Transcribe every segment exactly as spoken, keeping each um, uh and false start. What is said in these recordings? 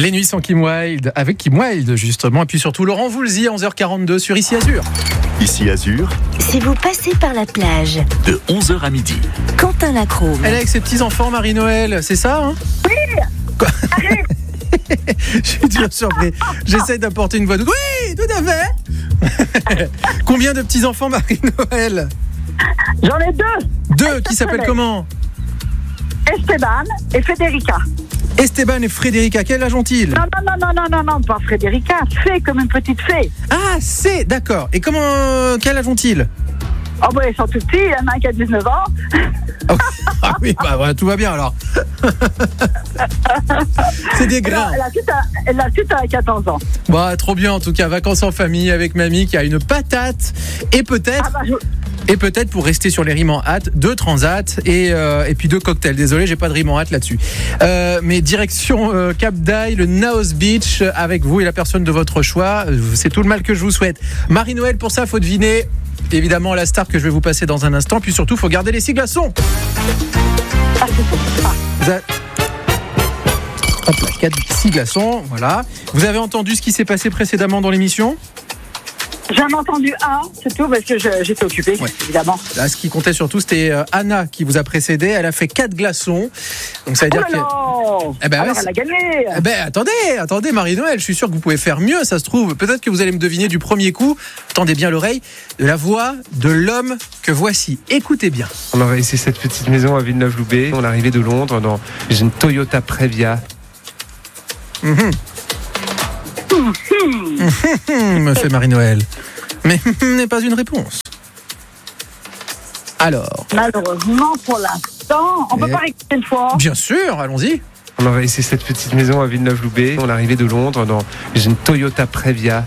Les nuits sans Kim Wilde, avec Kim Wilde justement, et puis surtout Laurent Voulzy à onze heures quarante-deux sur Ici Azur. Ici Azur, Si vous passez par la plage, de onze heures à midi. Quentin Lacrome. Elle est avec ses petits-enfants, Marie-Noël, c'est ça hein? Oui. Quoi? Je suis toujours surpris. J'essaie d'apporter une voix douce. Oui, tout à fait. Combien de petits-enfants, Marie-Noël? J'en ai deux. Deux, qui s'appellent comment? Esteban et Federica. Esteban et Frédérica, quel âge ont-ils? Non, non, non, non, non, non, non, pas Federica. Fée comme une petite fée. Ah, c'est, d'accord. Et comment, quel âge ont-ils? Oh, bah, ils sont tout petits. Il y en a un qui a dix-neuf ans. Ah oui, bah voilà, tout va bien alors. C'est des grains. La petite a, la petite a quatorze ans. Bah, trop bien en tout cas, vacances en famille avec mamie qui a une patate et peut-être... Ah, bah, je... Et peut-être pour rester sur les rimes en hâte, deux transats et, euh, et puis deux cocktails. Désolé, j'ai pas de rime en hâte là-dessus. Euh, mais direction euh, Cap d'Aille, le Naos Beach, avec vous et la personne de votre choix. C'est tout le mal que je vous souhaite. Marie-Noël, pour ça, faut deviner évidemment la star que je vais vous passer dans un instant. Puis surtout, faut garder les six glaçons. Ah, c'est bon. Ah. Vous avez... Hop là, quatre, six glaçons, voilà. Vous avez entendu ce qui s'est passé précédemment dans l'émission ? J'en ai entendu un, c'est tout, parce que je, j'étais occupée, ouais. Évidemment. Là, ce qui comptait surtout, c'était euh, Anna qui vous a précédé. Elle a fait quatre glaçons. Donc ça veut oh dire que. Eh ben, Alors, ouais, elle a gagné. Eh ben, attendez, attendez, Marie-Noël, je suis sûr que vous pouvez faire mieux, ça se trouve. Peut-être que vous allez me deviner du premier coup. Tendez bien l'oreille, de la voix de l'homme que voici. Écoutez bien. On a laissé cette petite maison à Villeneuve-Loubet. On est arrivé de Londres dans une Toyota Previa. Mmh. Me fait Marie-Noël. Mais n'est pas une réponse. Alors. Malheureusement, pour l'instant, on Et... peut pas réécouter une fois. Bien sûr, allons-y. On a laissé cette petite maison à Villeneuve-Loubet. On est arrivé de Londres dans une Toyota Previa.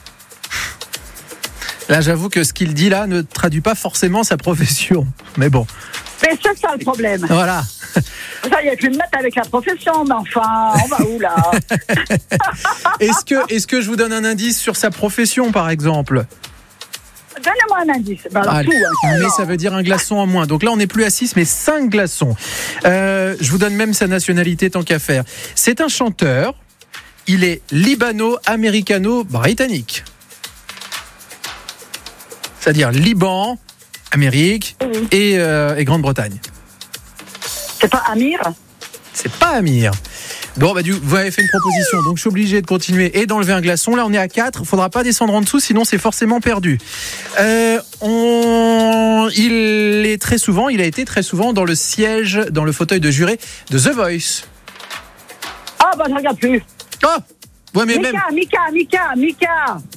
Là, j'avoue que ce qu'il dit là ne traduit pas forcément sa profession. Mais bon. Mais c'est ça le problème. Voilà. Ça, il y a plus de mettre avec la profession, mais enfin, on va où là? Est-ce que, est-ce que je vous donne un indice sur sa profession, par exemple? Donnez-moi un indice. Ben alors, Allez, tout, hein, mais ça veut dire un glaçon en moins. Donc là, on n'est plus à six, mais cinq glaçons. Euh, je vous donne même sa nationalité tant qu'à faire. C'est un chanteur. Il est libano-américano-britannique. C'est-à-dire Liban, Amérique oui. et, euh, et Grande-Bretagne. C'est pas Amir? C'est pas Amir. Bon, bah, du, vous avez fait une proposition, donc je suis obligé de continuer et d'enlever un glaçon. Là, on est à quatre. Il faudra pas descendre en dessous, sinon c'est forcément perdu. Euh, on... Il est très souvent, il a été très souvent dans le siège, dans le fauteuil de juré de The Voice. Ah, bah, je regarde plus. Oh! Ouais, mais Mika, même. Mika, Mika, Mika.